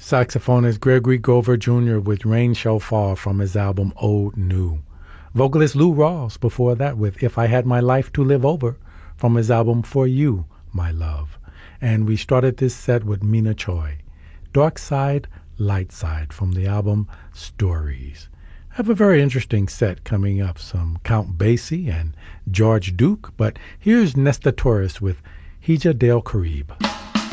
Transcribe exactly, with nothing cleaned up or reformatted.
Saxophonist Gregory Gover Junior with Rain Shall Fall from his album Old New. Vocalist Lou Rawls before that with If I Had My Life to Live Over from his album For You, My Love. And we started this set with Mina Choi, Dark Side, Light Side from the album Stories. I have a very interesting set coming up, some Count Basie and George Duke, but here's Nesta Torres with Hija del Caribe.